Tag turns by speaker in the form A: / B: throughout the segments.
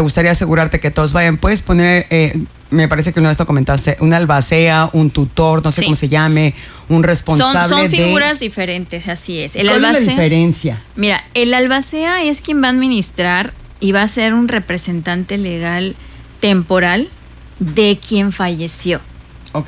A: gustaría asegurarte que todos vayan, puedes poner, me parece que una vez te comentaste, un albacea, un tutor, no sé cómo se llame, un responsable.
B: Son figuras diferentes, así es.
A: ¿Cuál es la diferencia?
B: Mira, el albacea es quien va a administrar y va a ser un representante legal temporal de quien falleció.
A: Ok.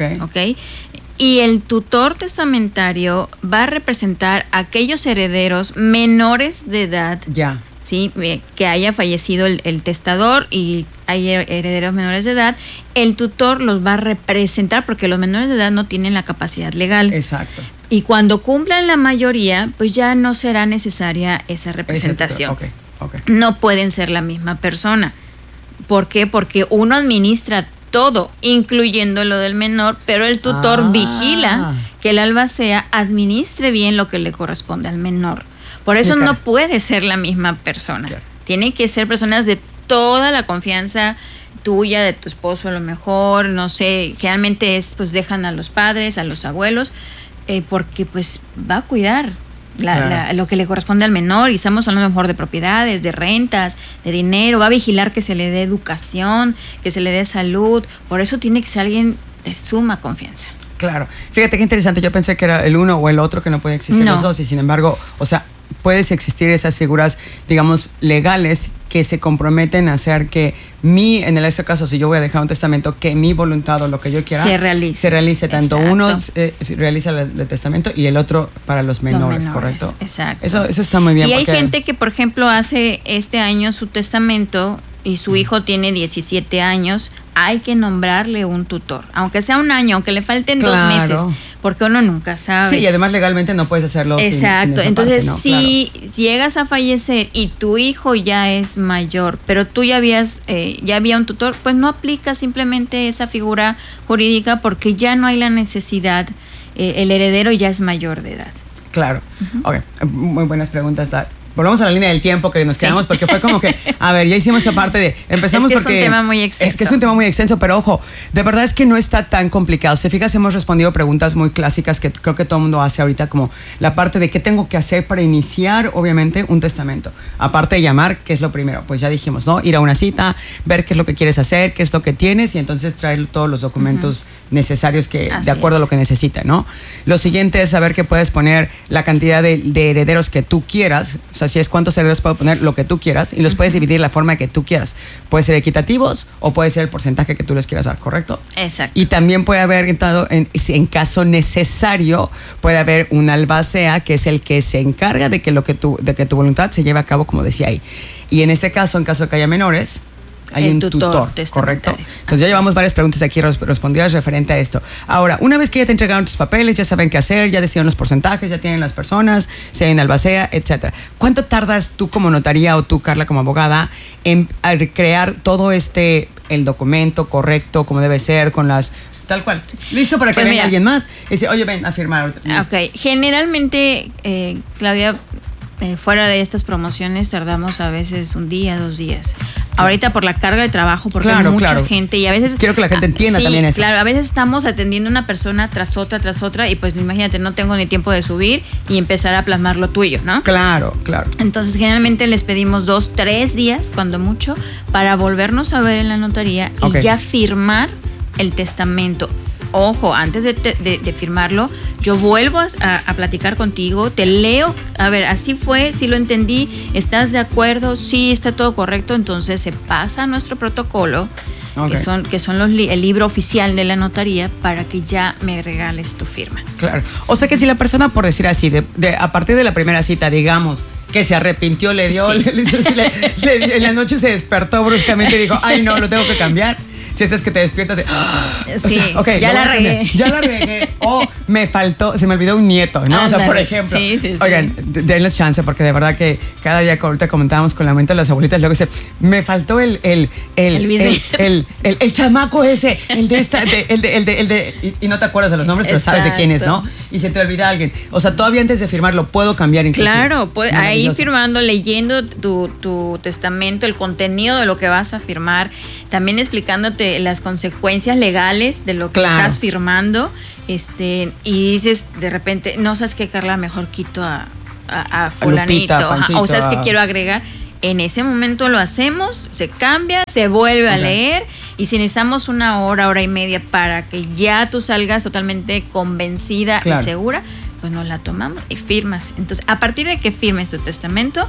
B: Y el tutor testamentario va a representar a aquellos herederos menores de edad.
A: Ya.
B: ¿Sí? Que haya fallecido el testador y hay herederos menores de edad. El tutor los va a representar porque los menores de edad no tienen la capacidad legal.
A: Exacto.
B: Y cuando cumplan la mayoría, pues ya no será necesaria esa representación.
A: Okay.
B: No pueden ser la misma persona. ¿Por qué? Porque uno administra todo, incluyendo lo del menor, pero el tutor vigila que el albacea administre bien lo que le corresponde al menor. Por eso no puede ser la misma persona. Claro. Tienen que ser personas de toda la confianza tuya, de tu esposo a lo mejor, no sé, generalmente pues dejan a los padres, a los abuelos, porque pues va a cuidar lo que le corresponde al menor, y estamos hablando a lo mejor de propiedades, de rentas, de dinero, va a vigilar que se le dé educación, que se le dé salud, por eso tiene que ser alguien de suma confianza.
A: Claro, fíjate qué interesante, yo pensé que era el uno o el otro, que no podía existir los dos, y sin embargo, o sea, puedes existir esas figuras, digamos, legales que se comprometen a hacer que en este caso, si yo voy a dejar un testamento, que mi voluntad o lo que yo quiera se realice. Tanto uno realiza el testamento y el otro para los menores, ¿correcto?
B: Exacto.
A: Eso está muy bien.
B: Y hay gente que, por ejemplo, hace este año su testamento y su hijo tiene 17 años, hay que nombrarle un tutor, aunque sea un año, aunque le falten 2 meses, porque uno nunca sabe.
A: Sí, y además legalmente no puedes hacerlo sin esa
B: entonces
A: parte, ¿no?
B: si llegas a fallecer y tu hijo ya es mayor, pero tú ya había un tutor, pues no aplica simplemente esa figura jurídica porque ya no hay la necesidad, el heredero ya es mayor de edad.
A: Claro. Ok, muy buenas preguntas. Volvamos a la línea del tiempo que nos quedamos, porque fue como que, a ver, ya hicimos esa parte de, empezamos porque...
B: Es un tema muy extenso.
A: Es que es un tema muy extenso, pero ojo, de verdad es que no está tan complicado. Si fijas, hemos respondido preguntas muy clásicas que creo que todo el mundo hace ahorita, como la parte de qué tengo que hacer para iniciar, obviamente, un testamento. Aparte de llamar, ¿qué es lo primero? Pues ya dijimos, ¿no? Ir a una cita, ver qué es lo que quieres hacer, qué es lo que tienes, y entonces traer todos los documentos necesarios que, de acuerdo a lo que necesita, ¿no? Lo siguiente es saber que puedes poner la cantidad de herederos que tú quieras. O sea, si es cuántos herederos puedo poner, lo que tú quieras, y los puedes dividir de la forma que tú quieras. Puede ser equitativos o puede ser el porcentaje que tú les quieras dar, ¿correcto?
B: Exacto.
A: Y también puede haber, en caso necesario, puede haber un albacea, que es el que se encarga de que tu voluntad se lleve a cabo, como decía ahí. Y en este caso, en caso de que haya menores, hay un tutor, ¿correcto? Entonces ya llevamos varias preguntas aquí respondidas referente a esto. Ahora, una vez que ya te entregaron tus papeles, ya saben qué hacer, ya decidieron los porcentajes, ya tienen las personas, si hay una albacea, etcétera. ¿Cuánto tardas tú como notaría o tú, Carla, como abogada, en crear todo el documento correcto, como debe ser, con las... Tal cual. Listo para que venga alguien más y dice, oye, ven a firmar.
B: Ok. Generalmente, Claudia, fuera de estas promociones tardamos a veces 1 día, 2 días. Ahorita por la carga de trabajo, porque hay mucha gente y a veces...
A: Quiero que la gente entienda también eso.
B: Claro, a veces estamos atendiendo a una persona tras otra y pues imagínate, no tengo ni tiempo de subir y empezar a plasmar lo tuyo, ¿no? Claro. Entonces generalmente les pedimos 2, 3 días, cuando mucho, para volvernos a ver en la notaría y ya firmar el testamento. Ojo, antes de firmarlo, yo vuelvo a platicar contigo, te leo, a ver, así fue, sí lo entendí, ¿estás de acuerdo? Sí, está todo correcto, entonces se pasa a nuestro protocolo, que son el libro oficial de la notaría, para que ya me regales tu firma. Claro,
A: o sea que si la persona, por decir así, a partir de la primera cita, digamos, que se arrepintió, le dio, en la noche se despertó bruscamente y dijo, ay no, lo tengo que cambiar. Si es que te despiertas de...
B: Sí, o sea, ya la regué.
A: O me faltó, se me olvidó un nieto, ¿no? O sea, por ejemplo. Sí. Oigan, denles chance, porque de verdad que cada día que ahorita comentábamos con la mente de las abuelitas, luego dice, me faltó el chamaco ese, y no te acuerdas de los nombres, pero sabes de quién es, ¿no? Y se te olvida alguien. O sea, todavía antes de firmar lo puedo cambiar incluso.
B: Claro, ahí firmando, leyendo tu testamento, el contenido de lo que vas a firmar, también explicándote las consecuencias legales de lo que estás firmando, y dices de repente, no sabes qué, Carla, mejor quito a fulanito,
A: Lupita, Panchito,
B: o sabes que quiero agregar, En ese momento lo hacemos, se cambia, se vuelve a leer, y si necesitamos una hora y media para que ya tú salgas totalmente convencida y segura, pues nos la tomamos y firmas. Entonces, a partir de que firmes tu testamento,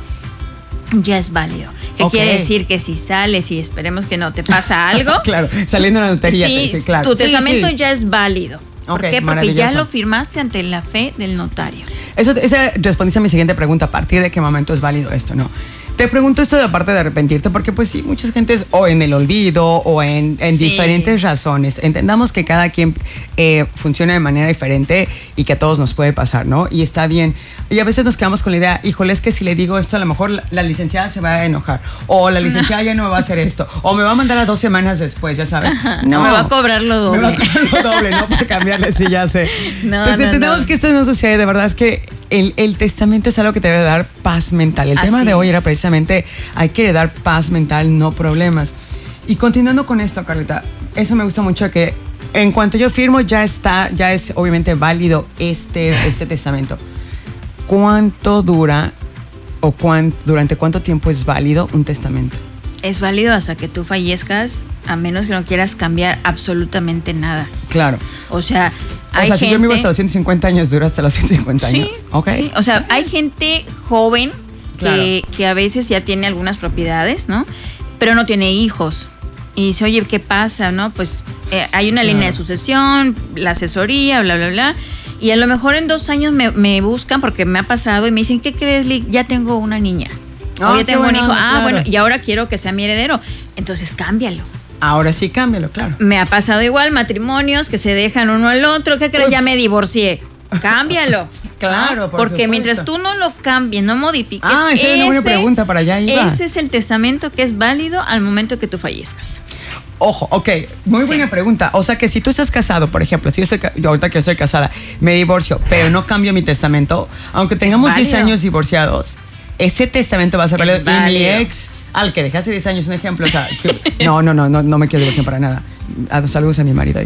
B: ya es válido. ¿Qué quiere decir? Que si sales y esperemos que no te pasa algo.
A: Claro, saliendo de la notaría.
B: Sí, claro. Tu testamento ya es válido. ¿Por qué? Porque ya lo firmaste ante la fe del notario.
A: Esa responde a mi siguiente pregunta. ¿A partir de qué momento es válido esto? No. Te pregunto esto de aparte de arrepentirte, porque pues sí, mucha gente es o en el olvido o en diferentes razones. Entendamos que cada quien funciona de manera diferente y que a todos nos puede pasar, ¿no? Y está bien. Y a veces nos quedamos con la idea, híjole, es que si le digo esto, a lo mejor la licenciada se va a enojar, o la licenciada ya no me va a hacer esto, o me va a mandar a 2 semanas después, ya sabes.
B: No, me va a cobrar lo doble.
A: Me va a cobrar lo doble, ¿no? Por cambiarle, sí, ya sé. Entonces entendemos que esto no sucede, de verdad es que el testamento es algo que te debe dar paz mental. El tema de hoy era precisamente, hay que dar paz mental, no problemas. Y continuando con esto, Carlita, eso me gusta mucho, que en cuanto yo firmo, ya es obviamente válido este testamento. ¿Cuánto dura o durante cuánto tiempo es válido un testamento?
B: Es válido hasta que tú fallezcas, a menos que no quieras cambiar absolutamente nada.
A: Claro.
B: O sea,
A: si yo vivo hasta los 150 años, dura hasta los 150 años.
B: Sí, o sea, hay gente joven que a veces ya tiene algunas propiedades, ¿no? Pero no tiene hijos. Y dice, oye, ¿qué pasa? ¿No? Pues hay una línea de sucesión, la asesoría, bla, bla, bla. Y a lo mejor en 2 años me buscan, porque me ha pasado, y me dicen, ¿qué crees, Lick? Ya tengo una niña. O ya tengo un hijo. Bueno, y ahora quiero que sea mi heredero. Entonces cámbialo.
A: Ahora sí, cámbialo, claro.
B: Me ha pasado igual, matrimonios que se dejan uno al otro. ¿Qué crees? Ya me divorcié. Cámbialo.
A: Claro,
B: porque supuesto. Mientras tú no lo cambies, no modifiques.
A: Esa es una buena pregunta, para allá iba.
B: Ese es el testamento que es válido al momento que tú fallezcas.
A: Ojo, muy buena pregunta. O sea que si tú estás casado, por ejemplo, yo ahorita que estoy casada, me divorcio, pero no cambio mi testamento, aunque tengamos 10 años divorciados, ese testamento va a ser válido. Y mi ex, al que dejé hace 10 años, un ejemplo, o sea, no me quiero divorciar para nada. Saludos a mi marido.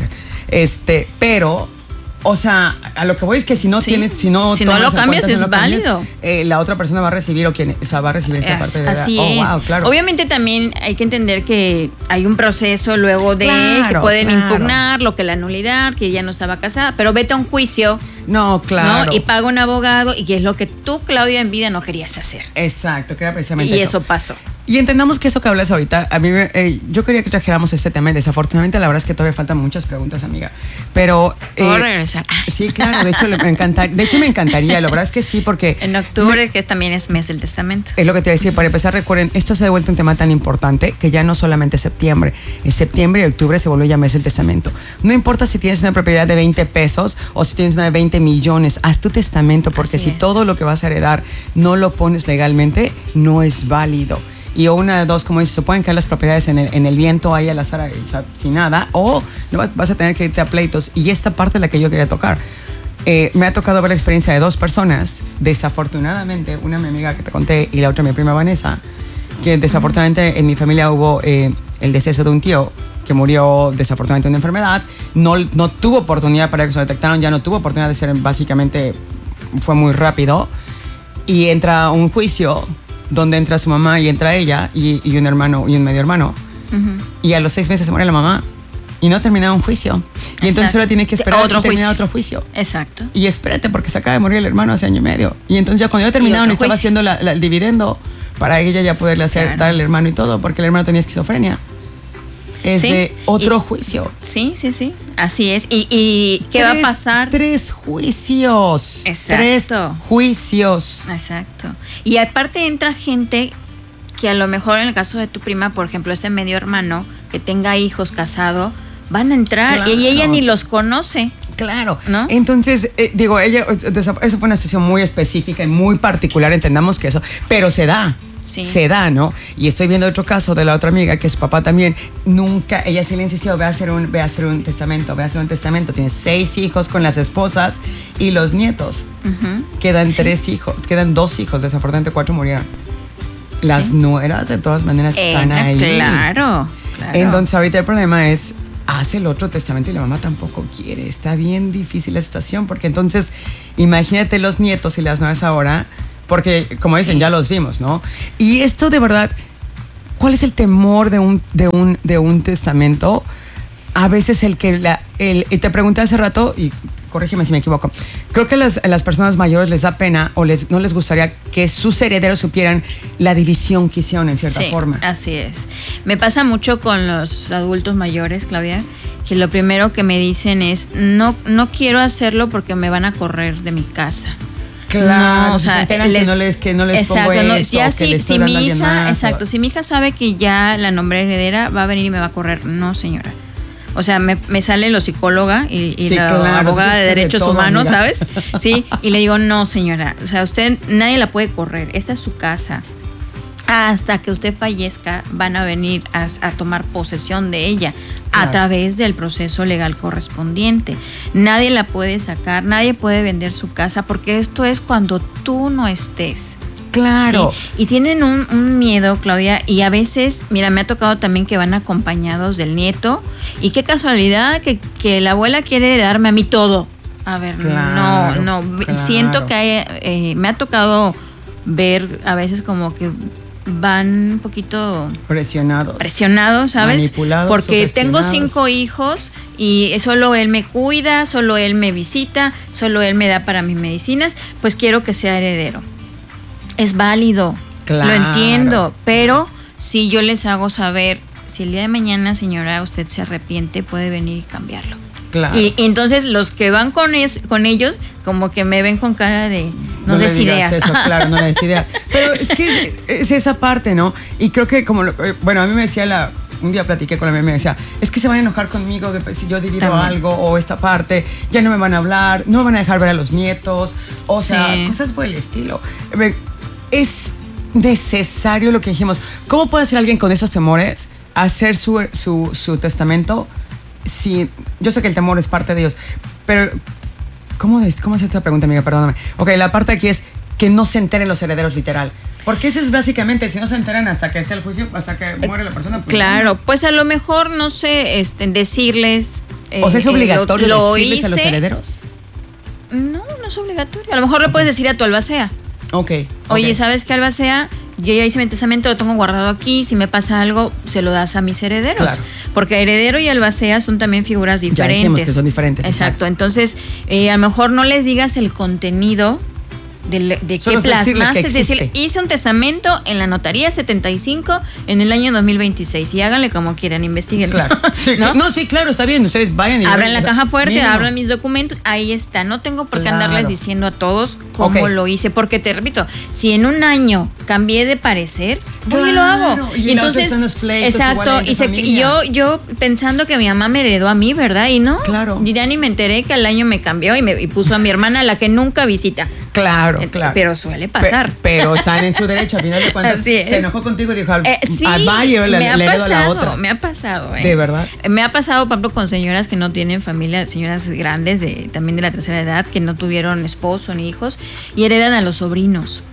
A: Pero, o sea, a lo que voy es que si no
B: lo cambias, es válido.
A: La otra persona va a recibir va a recibir esa parte de la.
B: Así es. Wow, claro. Obviamente también hay que entender que hay un proceso luego de que pueden impugnar lo que la nulidad, que ya no estaba casada, pero vete a un juicio.
A: No, claro.
B: ¿no? Y paga un abogado, y es lo que tú, Claudia, en vida no querías hacer.
A: Exacto, que era precisamente
B: eso. Y eso pasó.
A: Y entendamos que eso que hablas ahorita, a mí yo quería que trajéramos este tema, y desafortunadamente la verdad es que todavía faltan muchas preguntas, amiga. Pero
B: ¿puedo regresar?
A: Sí, claro, de hecho me encantaría, la verdad es que sí, porque
B: en octubre, que también es mes del testamento.
A: Es lo que te iba a decir, para empezar, recuerden, esto se ha vuelto un tema tan importante que ya no solamente es septiembre y octubre se volvió ya mes del testamento. No importa si tienes una propiedad de 20 pesos o si tienes una de 20 millones, haz tu testamento, porque si todo lo que vas a heredar no lo pones legalmente, no es válido. Y una de dos, como dices, se pueden caer las propiedades en el viento ahí al azar, sin nada, o no vas a tener que irte a pleitos. Y esta parte es la que yo quería tocar. Me ha tocado ver la experiencia de 2 personas, desafortunadamente, una mi amiga que te conté y la otra mi prima Vanessa, que desafortunadamente en mi familia hubo el deceso de un tío que murió desafortunadamente de una enfermedad. No tuvo oportunidad para que se lo detectaron, ya no tuvo oportunidad de ser, básicamente fue muy rápido. Y entra un juicio donde entra su mamá y entra ella y un hermano y un medio hermano. Y a los 6 meses se muere la mamá y no termina un juicio. Y entonces ahora tiene que esperar a terminar otro juicio.
B: Exacto.
A: Y espérate, porque se acaba de morir el hermano hace 1 año y medio. Y entonces ya cuando yo terminaron y estaba haciendo el dividendo para ella ya poderle dar al hermano y todo, porque el hermano tenía esquizofrenia. Es de otro juicio.
B: Sí. Así es. ¿Y qué va a pasar?
A: 3 juicios.
B: Exacto.
A: 3 juicios.
B: Exacto. Y aparte entra gente que a lo mejor en el caso de tu prima, por ejemplo, este medio hermano, que tenga hijos casado, van a entrar y ella ni los conoce.
A: Claro, ¿no? Entonces, eso fue una situación muy específica y muy particular, entendamos que eso, pero se da.
B: Sí.
A: Se da, ¿no? Y estoy viendo otro caso de la otra amiga que su papá también ella sí le insistió, ve a hacer un testamento, tiene 6 hijos con las esposas y los nietos. Quedan 3 hijos, quedan 2 hijos, desafortunadamente 4 murieron. Las nueras de todas maneras están ahí.
B: Claro.
A: Entonces ahorita el problema es, hace el otro testamento y la mamá tampoco quiere. Está bien difícil la situación, porque entonces imagínate los nietos y las nueras ahora, porque como dicen, ya los vimos, ¿no? Y esto de verdad, ¿cuál es el temor de un testamento? A veces y te pregunté hace rato, y corrígeme si me equivoco, creo que las personas mayores les da pena o no les gustaría que sus herederos supieran la división que hicieron en cierta forma.
B: Así es. Me pasa mucho con los adultos mayores, Claudia, que lo primero que me dicen es, no quiero hacerlo porque me van a correr de mi casa.
A: Claro, no, o sea, se enteran que no les
B: exacto,
A: pongo esto,
B: ya
A: que les estoy dando a alguien más.
B: Exacto, si mi hija sabe que ya la nombré heredera, va a venir y me va a correr. No, señora. O sea, me sale lo psicóloga y sí, la abogada de derechos humanos, amiga. ¿Sabes? Sí, y le digo, no, señora, o sea, nadie la puede correr, esta es su casa. Hasta que usted fallezca, van a venir a tomar posesión de ella a través del proceso legal correspondiente. Nadie la puede sacar, nadie puede vender su casa, porque esto es cuando tú no estés.
A: Claro.
B: Sí, y tienen un miedo, Claudia, y a veces, mira, me ha tocado también que van acompañados del nieto, y qué casualidad que la abuela quiere darme a mí todo. A ver, no, siento que me ha tocado ver a veces como que van un poquito presionados, ¿sabes?
A: Manipulados,
B: porque tengo 5 hijos y solo él me cuida, solo él me visita, solo él me da para mis medicinas, pues quiero que sea heredero. Es válido, lo entiendo, pero si yo les hago saber, si el día de mañana, señora, usted se arrepiente, puede venir y cambiarlo.
A: Claro.
B: Y entonces los que van con ellos, como que me ven con cara de no des ideas.
A: Eso, claro, no des ideas. Pero es que es esa parte, ¿no? Y creo que bueno, a mí me decía un día platiqué con la mía y me decía, es que se van a enojar conmigo si yo divido también algo o esta parte, ya no me van a hablar, no me van a dejar ver a los nietos, o sea, cosas por el estilo. Es necesario lo que dijimos. ¿Cómo puede hacer alguien con esos temores hacer su testamento? Sí, yo sé que el temor es parte de ellos, pero ¿cómo es esta pregunta, amiga? Perdóname. Ok, la parte aquí es que no se enteren los herederos, literal. Porque eso es básicamente, si no se enteran hasta que esté el juicio, hasta que muere la persona. Pues
B: claro, pues a lo mejor, no sé, decirles...
A: o sea, ¿es obligatorio decirles a los herederos?
B: No es obligatorio. A lo mejor le puedes decir a tu albacea. Oye, ¿sabes qué, albacea? Yo ya hice mi testamento, lo tengo guardado aquí. Si me pasa algo, se lo das a mis herederos. Claro. Porque heredero y albacea son también figuras diferentes.
A: Ya dijimos que son diferentes.
B: Exacto. Entonces, a lo mejor no les digas el contenido de qué plasmaste. Es decir, hice un testamento en la notaría 75 en el año 2026. Y háganle como quieran, investiguen.
A: Claro. Sí, ¿no? Sí, claro, está bien. Ustedes vayan y
B: abran la caja fuerte, abran mis documentos. Ahí está. No tengo por qué andarles diciendo a todos cómo lo hice. Porque te repito, si en un año cambié de parecer, voy y lo hago.
A: Y entonces, pleitos,
B: exacto. Y yo pensando que mi mamá me heredó a mí, ¿verdad? Y no.
A: Claro.
B: Y ya ni me enteré que al año me cambió y puso a mi hermana, la que nunca visita.
A: Claro.
B: Pero suele pasar.
A: Pero están en su derecho, al final de cuentas. Se enojó contigo y dijo, vaya, le heredo a la otra.
B: Me ha pasado,
A: ¿De verdad?
B: Me ha pasado, por ejemplo, con señoras que no tienen familia, señoras grandes, también de la tercera edad, que no tuvieron esposo ni hijos, y heredan a los sobrinos.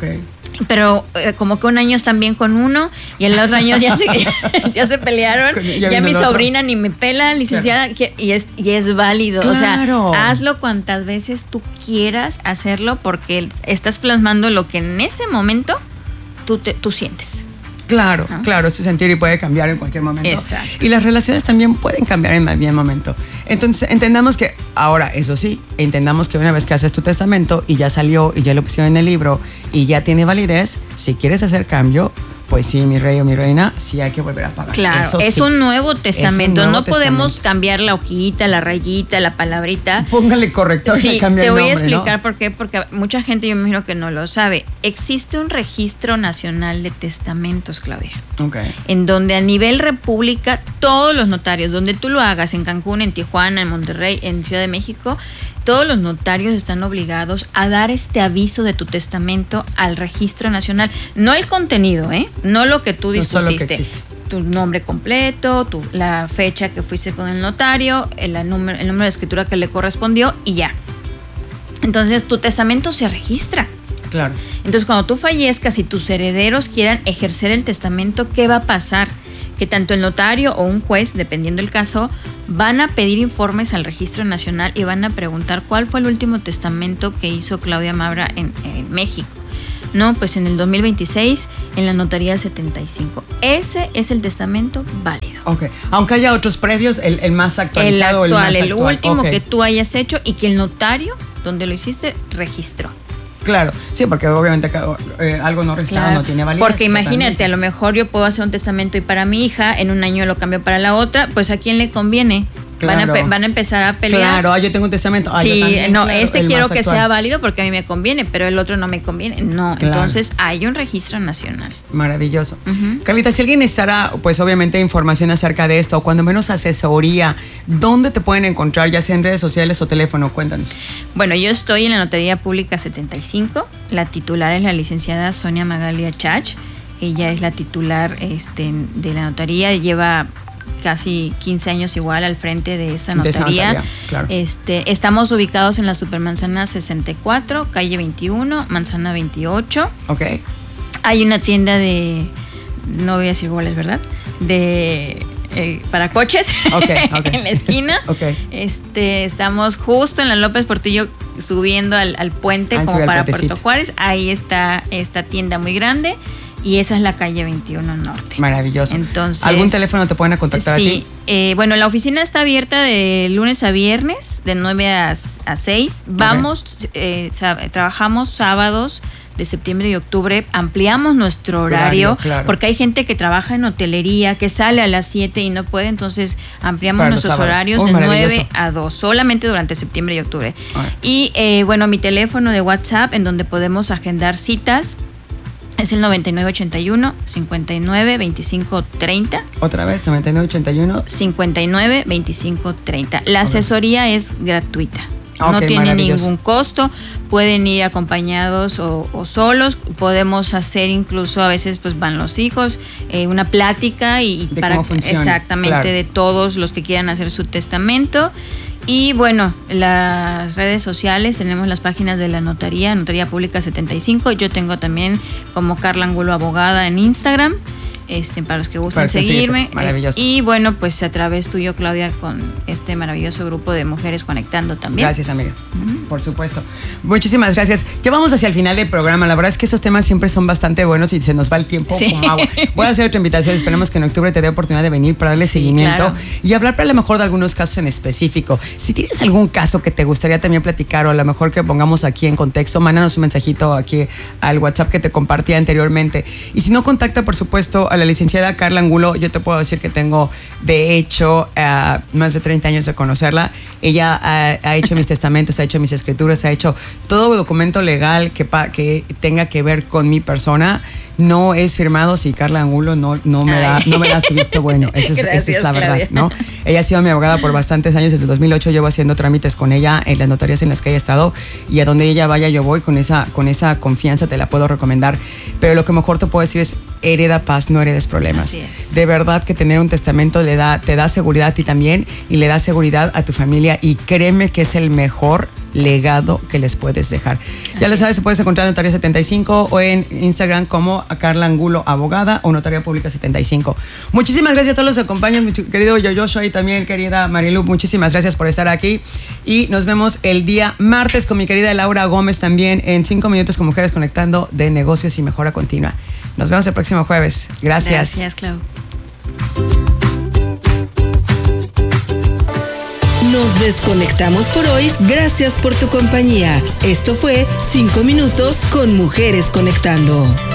B: Pero como que un año están bien con uno y el otro año ya se pelearon. Ya mi sobrina ni me pela, licenciada, y es válido.
A: Claro.
B: O sea, hazlo cuantas veces tú quieras hacerlo porque estás plasmando lo que en ese momento tú sientes.
A: Claro, claro, ese sentir y puede cambiar en cualquier momento.
B: Exacto.
A: Y las relaciones también pueden cambiar en cualquier momento. Entonces, entendamos que, ahora, eso sí, entendamos que una vez que haces tu testamento y ya salió y ya lo pusieron en el libro y ya tiene validez, si quieres hacer cambio, pues sí, mi rey o mi reina, sí hay que volver a pagar.
B: Claro, eso es un nuevo testamento. No podemos cambiar la hojita, la rayita, la palabrita.
A: Póngale corrector y cambia el nombre.
B: Te voy a explicar por qué, porque mucha gente, yo me imagino que no lo sabe. Existe un registro nacional de testamentos, Claudia. En donde a nivel república, todos los notarios, donde tú lo hagas, en Cancún, en Tijuana, en Monterrey, en Ciudad de México, todos los notarios están obligados a dar este aviso de tu testamento al registro nacional. No el contenido, no lo que tú dispusiste. Tu nombre completo, la fecha que fuiste con el notario, el número de escritura que le correspondió y ya. Entonces tu testamento se registra.
A: Claro.
B: Entonces cuando tú fallezcas y tus herederos quieran ejercer el testamento, ¿qué va a pasar? Que tanto el notario o un juez, dependiendo del caso, van a pedir informes al Registro Nacional y van a preguntar cuál fue el último testamento que hizo Claudia Mabra en México. No, pues en el 2026 en la notaría 75. Ese es el testamento válido.
A: Ok, aunque haya otros previos, el más actualizado.
B: El último que tú hayas hecho y que el notario donde lo hiciste registró.
A: Claro, sí, porque obviamente algo no registrado no tiene validez.
B: Porque imagínate, a lo mejor yo puedo hacer un testamento y para mi hija, en un año lo cambio para la otra, pues ¿a quién le conviene? Claro. Van a empezar a pelear.
A: Claro, yo tengo un testamento.
B: Sí,
A: yo también,
B: no,
A: claro,
B: quiero que sea válido porque a mí me conviene, pero el otro no me conviene. No, claro. Entonces hay un registro nacional.
A: Maravilloso. Carlita, si alguien necesitara, pues obviamente información acerca de esto, o cuando menos asesoría, ¿dónde te pueden encontrar, ya sea en redes sociales o teléfono? Cuéntanos.
B: Bueno, yo estoy en la Notaría Pública 75. La titular es la licenciada Sonia Magalia Chach. Ella es la titular de la notaría, lleva casi 15 años igual al frente de esta notaría. Claro. Estamos ubicados en la Supermanzana 64, calle 21, manzana 28.
A: Ok.
B: Hay una tienda no voy a decir cuál es, ¿verdad? Para coches, okay. En la esquina.
A: Okay.
B: Estamos justo en la López Portillo subiendo al puente como para Puerto Juárez. Ahí está esta tienda muy grande. Y esa es la calle 21 Norte.
A: Maravilloso.
B: Entonces,
A: ¿algún teléfono te pueden contactar a ti?
B: Sí. Bueno, la oficina está abierta de lunes a viernes, de 9 a 6. Vamos, trabajamos sábados de septiembre y octubre. Ampliamos nuestro horario, claro. Porque hay gente que trabaja en hotelería, que sale a las 7 y no puede. Entonces, ampliamos nuestros horarios de 9 a 2, solamente durante septiembre y octubre. Y, bueno, mi teléfono de WhatsApp, en donde podemos agendar citas, es el 9981-592530.
A: Otra vez, 9981.
B: 592530. La asesoría es gratuita. No tiene ningún costo. Pueden ir acompañados o solos. Podemos hacer incluso, a veces pues van los hijos, una plática y
A: de para cómo funciona.
B: Exactamente, claro. De todos los que quieran hacer su testamento. Y bueno, las redes sociales, tenemos las páginas de la Notaría Pública 75. Yo tengo también como Carla Angulo Abogada en Instagram, para los que gusten seguirme.
A: Maravilloso.
B: Y bueno, pues a través tuyo, Claudia, con este maravilloso grupo de mujeres conectando también.
A: Gracias, amiga. Por supuesto. Muchísimas gracias. Ya vamos hacia el final del programa. La verdad es que esos temas siempre son bastante buenos y se nos va el tiempo como agua. Voy a hacer otra invitación. Esperemos que en octubre te dé oportunidad de venir para darle seguimiento, claro. Y hablar a lo mejor de algunos casos en específico. Si tienes algún caso que te gustaría también platicar o a lo mejor que pongamos aquí en contexto, mándanos un mensajito aquí al WhatsApp que te compartí anteriormente. Y si no, contacta, por supuesto, a la licenciada Carla Angulo. Yo te puedo decir que tengo, de hecho, más de 30 años de conocerla. Ella ha hecho mis testamentos, ha hecho mis escrituras, ha hecho todo documento legal que tenga que ver con mi persona. No es firmado si Carla Angulo no me da su visto bueno. Esa es la verdad, ¿no? Ella ha sido mi abogada por bastantes años. Desde el 2008 llevo haciendo trámites con ella en las notarías en las que haya estado, y a donde ella vaya yo voy con esa confianza, te la puedo recomendar. Pero lo que mejor te puedo decir es: hereda paz, no heredes problemas.
B: Así es.
A: De verdad que tener un testamento te da seguridad a ti también y le da seguridad a tu familia, y créeme que es el mejor legado que les puedes dejar. Ya lo sabes, se puedes encontrar en Notaría 75 o en Instagram como Carla Angulo Abogada o Notaría Pública 75. Muchísimas gracias a todos los que acompañan, mi querido Joshua, y también querida Marilu, muchísimas gracias por estar aquí, y nos vemos el día martes con mi querida Laura Gómez también en 5 minutos con Mujeres Conectando, de negocios y mejora continua. Nos vemos el próximo jueves. Gracias.
B: Gracias, Clau.
C: Nos desconectamos por hoy. Gracias por tu compañía. Esto fue 5 minutos con Mujeres Conectando.